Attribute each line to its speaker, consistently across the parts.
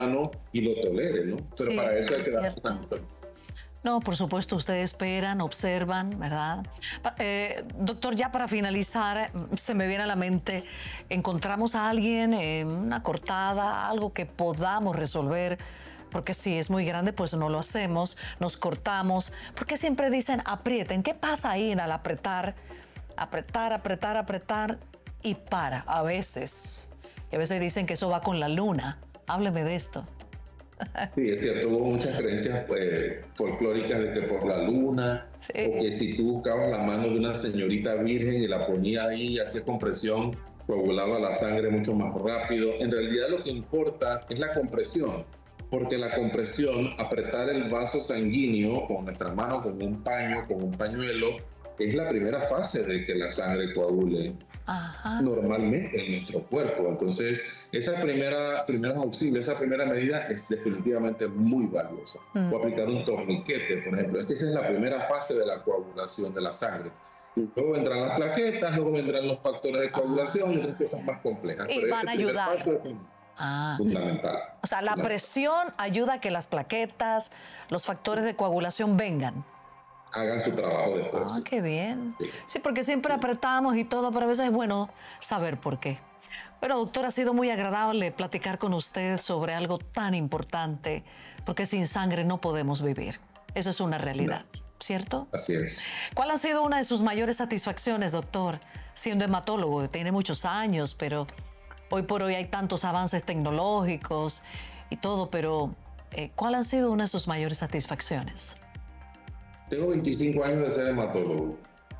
Speaker 1: y lo tolere, ¿no? Pero
Speaker 2: Sí,
Speaker 1: para eso hay
Speaker 2: es
Speaker 1: que dar
Speaker 2: cierto.
Speaker 1: tanto.
Speaker 2: No, por supuesto, ustedes esperan, observan, ¿verdad? Doctor, ya para finalizar, se me viene a la mente, encontramos a alguien en una cortada, algo que podamos resolver, porque si es muy grande, pues no lo hacemos, nos cortamos, porque siempre dicen aprieten. ¿Qué pasa ahí al apretar? Apretar, apretar, apretar y para, a veces. Y a veces dicen que eso va con la luna. Hábleme de esto.
Speaker 1: Sí, es cierto, hubo muchas creencias folclóricas de que por la luna, o
Speaker 2: Sí.
Speaker 1: que si tú buscabas la mano de una señorita virgen y la ponías ahí y hacías compresión, coagulaba la sangre mucho más rápido. En realidad lo que importa es la compresión, porque la compresión, apretar el vaso sanguíneo con nuestras manos, con un paño, con un pañuelo, es la primera fase de que la sangre coagule
Speaker 2: Ajá.
Speaker 1: normalmente en nuestro cuerpo. Entonces, primeros auxilios, esa primera medida es definitivamente muy valiosa. O aplicar un torniquete, por ejemplo. Es que esa es la primera fase de la coagulación de la sangre. Luego vendrán las plaquetas, luego vendrán los factores de coagulación y otras cosas más complejas.
Speaker 2: Y
Speaker 1: Pero
Speaker 2: van
Speaker 1: ese
Speaker 2: a
Speaker 1: primer
Speaker 2: ayudar.
Speaker 1: paso es
Speaker 2: Ah.
Speaker 1: fundamental.
Speaker 2: O sea, la
Speaker 1: Fundamental.
Speaker 2: presión ayuda a que las plaquetas, los factores de coagulación vengan.
Speaker 1: Hagan su trabajo
Speaker 2: Ah,
Speaker 1: después.
Speaker 2: qué bien.
Speaker 1: Sí.
Speaker 2: Sí, porque siempre apretamos y todo, pero a veces es bueno saber por qué. Pero, doctor, ha sido muy agradable platicar con usted sobre algo tan importante, porque sin sangre no podemos vivir. Esa es una realidad,
Speaker 1: No,
Speaker 2: ¿cierto?
Speaker 1: así es.
Speaker 2: ¿Cuál ha sido una de sus mayores satisfacciones, doctor? Siendo hematólogo, tiene muchos años, pero hoy por hoy hay tantos avances tecnológicos y todo, pero ¿cuál ha sido una de sus mayores satisfacciones?
Speaker 1: Tengo 25 años de ser hematólogo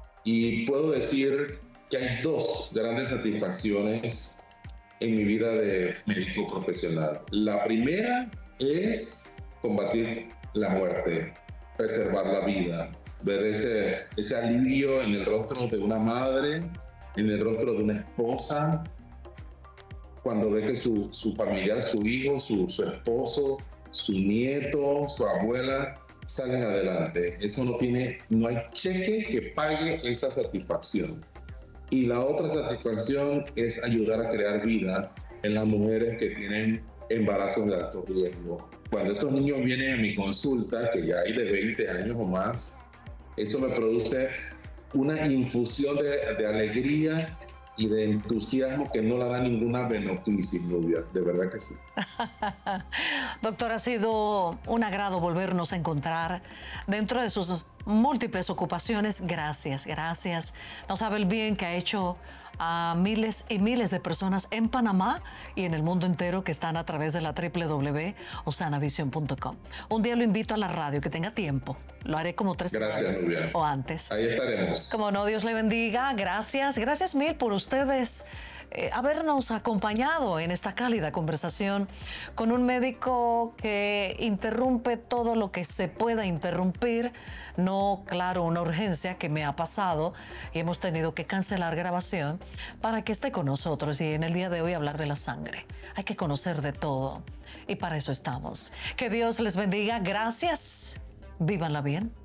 Speaker 1: y puedo decir que hay dos grandes satisfacciones en mi vida de médico profesional. La primera es combatir la muerte, preservar la vida, ver ese alivio en el rostro de una madre, en el rostro de una esposa, cuando ve que su familiar, su hijo, su esposo, su nieto, su abuela salen adelante. Eso no hay cheque que pague esa satisfacción. Y la otra satisfacción es ayudar a crear vida en las mujeres que tienen embarazos de alto riesgo. Cuando estos niños vienen a mi consulta, que ya hay de 20 años o más, eso me produce una infusión de alegría y de entusiasmo que no la da ninguna venoclisis, Nubia. De verdad que sí.
Speaker 2: Doctor, ha sido un agrado volvernos a encontrar dentro de sus múltiples ocupaciones. Gracias, gracias. No sabe el bien que ha hecho a miles y miles de personas en Panamá y en el mundo entero que están a través de la www.osanavision.com. Un día lo invito a la radio, que tenga tiempo. Lo haré como 3
Speaker 1: Gracias,
Speaker 2: semanas
Speaker 1: Nubia.
Speaker 2: o antes.
Speaker 1: Ahí estaremos.
Speaker 2: Como no, Dios le bendiga. Gracias, gracias mil por ustedes habernos acompañado en esta cálida conversación con un médico que interrumpe todo lo que se pueda interrumpir. No, claro, una urgencia que me ha pasado y hemos tenido que cancelar grabación para que esté con nosotros y en el día de hoy hablar de la sangre. Hay que conocer de todo y para eso estamos. Que Dios les bendiga. Gracias. Vívanla bien.